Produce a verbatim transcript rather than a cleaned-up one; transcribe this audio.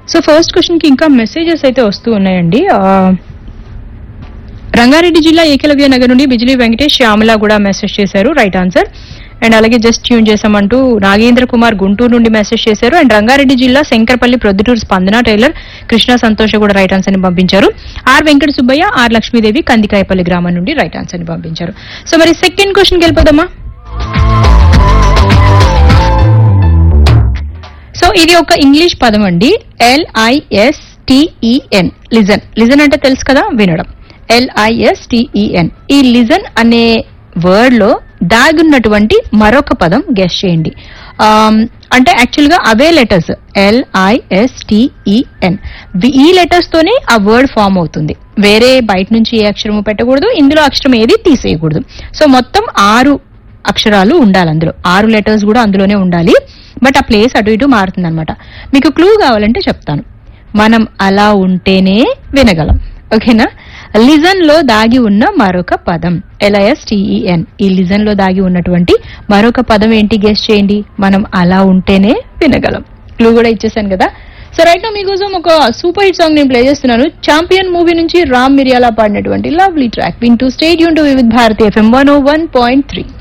So first question కి ఇంకా messages అయితే వస్తూ ఉన్నాయండి. రంగారెడ్డి జిల్లా ఏకలవ్య నగర్ నుండి బిజిలీ వెంకటేష్ శ్యామల కూడా మెసేజ్ చేశారు, రైట్ ఆన్సర్. అండ్ అలాగే జస్ట్ ట్యూన్ చేసామంటూ నాగేంద్ర కుమార్ గుంటూరు నుండి మెసేజ్ చేశారు. అండ్ రంగారెడ్డి జిల్లా శంకర్పల్లి ప్రొద్దుటూరు స్పందన టైలర్ కృష్ణ సంతోష కూడా రైట్ ఆన్సర్ ని పంపించారు. ఆర్ వెంకట సుబ్బయ్య, ఆర్ లక్ష్మీదేవి కందికాయపల్లి గ్రామం నుండి రైట్ ఆన్సర్ ని పంపించారు. సో మరి సెకండ్ క్వశ్చన్కి వెళ్ళిపోదామా. సో ఇది ఒక ఇంగ్లీష్ పదం అండి, ఎల్ఐఎస్టిఈఎన్. లిజన్. లిజన్ అంటే తెలుసు కదా, వినడం. ఎల్ఐఎస్టిఈఎన్. ఈ లిజన్ అనే వర్డ్ లో దాగున్నటువంటి మరొక పదం గెస్ చేయండి. అంటే యాక్చువల్ గా అవే లెటర్స్, ఎల్ఐఎస్టిఈఎన్. ఈ లెటర్స్ తోనే ఆ వర్డ్ ఫామ్ అవుతుంది. వేరే బయట నుంచి ఏ అక్షరము పెట్టకూడదు, ఇందులో అక్షరం ఏది తీసేయకూడదు. సో మొత్తం ఆరు అక్షరాలు ఉండాలి అందులో, ఆరు లెటర్స్ కూడా అందులోనే ఉండాలి. బట్ ఆ ప్లేస్ అటు ఇటు మారుతుంది అనమాట. మీకు క్లూ కావాలంటే చెప్తాను. మనం అలా ఉంటేనే వినగలం, ఓకేనా. లిజన్ లో దాగి ఉన్న మరొక పదం ఎల్ఐఎస్టిఈఎన్. ఈ లిజన్ లో దాగి ఉన్నటువంటి మరొక పదం ఏంటి గెస్ చేయండి. మనం అలా ఉంటేనే వినగలం. క్లూ కూడా ఇచ్చేసాను కదా. సో రైట్ నౌ మీకోసం ఒక సూపర్ హిట్ సాంగ్ నేను ప్లే చేస్తున్నాను. ఛాంపియన్ మూవీ నుంచి రామ్ మిరియాలా పాడినటువంటి లవ్లీ ట్రాక్ వింటూ stay tune to Vividh Bharati FM one oh one point three.